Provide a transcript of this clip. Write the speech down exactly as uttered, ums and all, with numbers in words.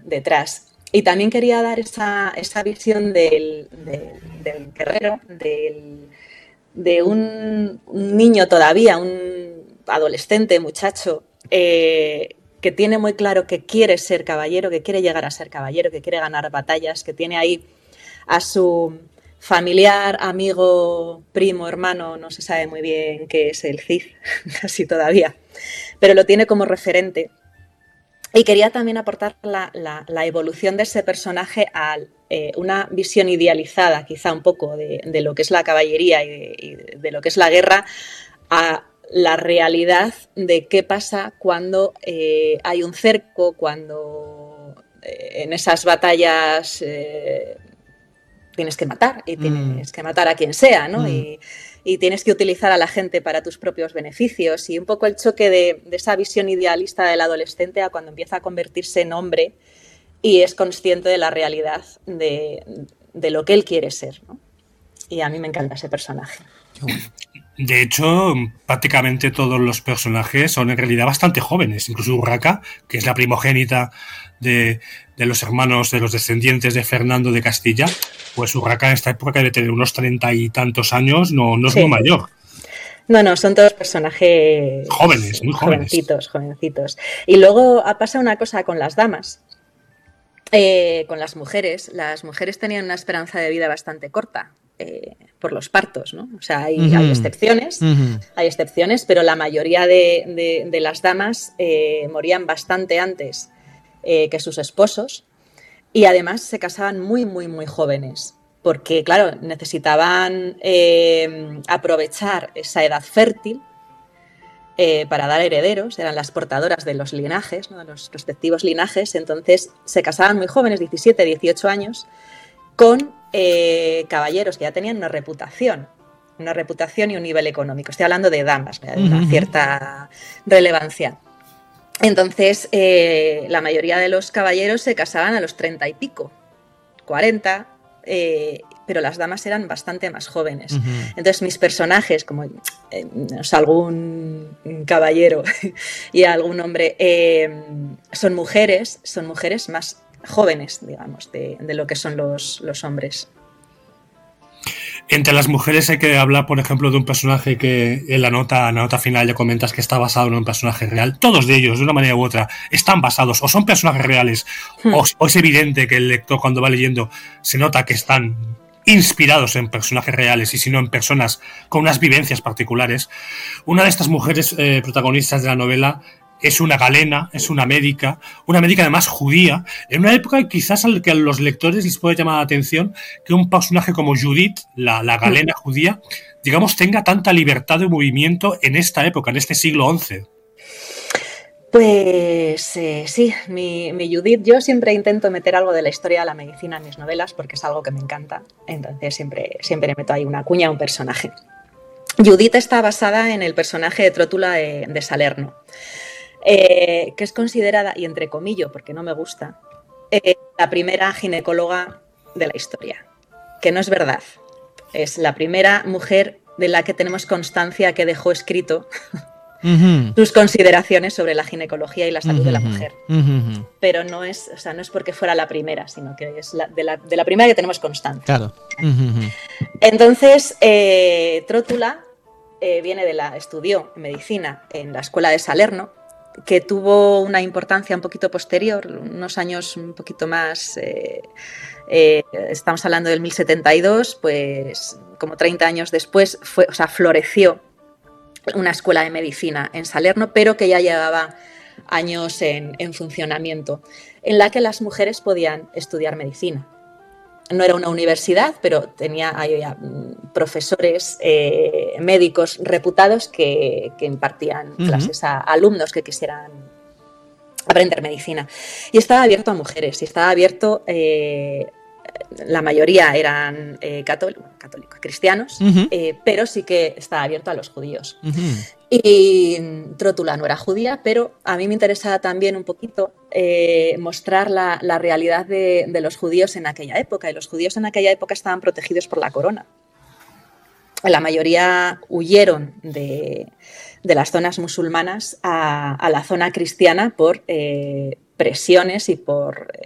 detrás. Y también quería dar esa, esa visión del, del, del guerrero, del, de un, un niño todavía, un adolescente, muchacho, eh, que tiene muy claro que quiere ser caballero, que quiere llegar a ser caballero, que quiere ganar batallas, que tiene ahí a su familiar, amigo, primo, hermano, no se sabe muy bien qué es el Cid, casi todavía, pero lo tiene como referente. Y quería también aportar la, la, la evolución de ese personaje a eh, una visión idealizada, quizá un poco, de, de lo que es la caballería y de, y de lo que es la guerra, a la realidad de qué pasa cuando eh, hay un cerco, cuando eh, en esas batallas eh, tienes que matar y tienes mm. que matar a quien sea, ¿no? Mm. Y, y tienes que utilizar a la gente para tus propios beneficios, y un poco el choque de, de esa visión idealista del adolescente a cuando empieza a convertirse en hombre y es consciente de la realidad de, de lo que él quiere ser, ¿no? Y a mí me encanta ese personaje. De hecho, prácticamente todos los personajes son en realidad bastante jóvenes, incluso Urraca, que es la primogénita de, de los hermanos, de los descendientes de Fernando de Castilla, pues Urraca en esta época debe tener unos treinta y tantos años, no, no es sí. muy mayor. No, no, son todos personajes jóvenes, muy jóvenes. Jovencitos, jovencitos. Y luego ha pasado una cosa con las damas, eh, con las mujeres. Las mujeres tenían una esperanza de vida bastante corta. Eh, por los partos, ¿no? O sea, hay, uh-huh. hay excepciones, uh-huh. hay excepciones, pero la mayoría de, de, de las damas eh, morían bastante antes eh, que sus esposos, y además se casaban muy, muy, muy jóvenes, porque, claro, necesitaban eh, aprovechar esa edad fértil eh, para dar herederos, eran las portadoras de los linajes, ¿no? De los respectivos linajes, entonces se casaban muy jóvenes, diecisiete, dieciocho años, con eh, caballeros que ya tenían una reputación, una reputación y un nivel económico. Estoy hablando de damas, de una uh-huh. cierta relevancia. Entonces, eh, la mayoría de los caballeros se casaban a los treinta y pico, cuarenta, eh, pero las damas eran bastante más jóvenes. Uh-huh. Entonces, mis personajes, como eh, o sea, algún caballero y algún hombre, eh, son mujeres, son mujeres más jóvenes, digamos, de, de lo que son los, los hombres. Entre las mujeres hay que hablar, por ejemplo, de un personaje que en la nota, en la nota final ya comentas que está basado en un personaje real. Todos de ellos, de una manera u otra, están basados o son personajes reales, hmm. o, o es evidente que el lector cuando va leyendo se nota que están inspirados en personajes reales y si no en personas con unas vivencias particulares. Una de estas mujeres eh, protagonistas de la novela es una galena, es una médica, una médica además judía, en una época quizás al que a los lectores les puede llamar la atención que un personaje como Judith, la, la galena judía, digamos, tenga tanta libertad de movimiento en esta época, en este siglo once. Pues eh, sí, mi, mi Judith, yo siempre intento meter algo de la historia de la medicina en mis novelas porque es algo que me encanta, entonces siempre, siempre meto ahí una cuña a un personaje. Judith está basada en el personaje de Trótula de, de Salerno. Eh, que es considerada, y entre comillas, porque no me gusta, eh, la primera ginecóloga de la historia, que no es verdad. Es la primera mujer de la que tenemos constancia que dejó escrito uh-huh. sus consideraciones sobre la ginecología y la salud uh-huh. de la mujer. Uh-huh. Pero no es, o sea, no es porque fuera la primera, sino que es la, de, la, de la primera que tenemos constancia. Claro. Uh-huh. Entonces, eh, Trótula eh, viene de la, estudió medicina en la escuela de Salerno, que tuvo una importancia un poquito posterior, unos años un poquito más, eh, eh, estamos hablando del mil setenta y dos, pues como treinta años después, fue, o sea, floreció una escuela de medicina en Salerno, pero que ya llevaba años en, en funcionamiento, en la que las mujeres podían estudiar medicina. No era una universidad, pero tenía había profesores eh, médicos reputados que, que impartían uh-huh. clases a alumnos que quisieran aprender medicina. Y estaba abierto a mujeres, y estaba abierto, eh, la mayoría eran eh, católicos, católicos, cristianos, uh-huh. eh, pero sí que estaba abierto a los judíos. Uh-huh. Y Trótula no era judía, pero a mí me interesaba también un poquito eh, mostrar la, la realidad de, de los judíos en aquella época. Y los judíos en aquella época estaban protegidos por la corona. La mayoría huyeron de, de las zonas musulmanas a, a la zona cristiana por eh, presiones y por